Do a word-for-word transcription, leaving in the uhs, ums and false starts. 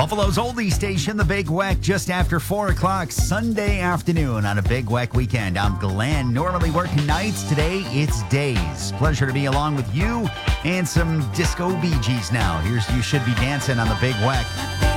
Buffalo's oldie station, the Big Weck, just after four o'clock Sunday afternoon on a Big Weck weekend. I'm Glenn, normally working nights. Today, it's days. Pleasure to be along with you and some disco Bee Gees now. Here's You Should Be Dancing on the Big Weck.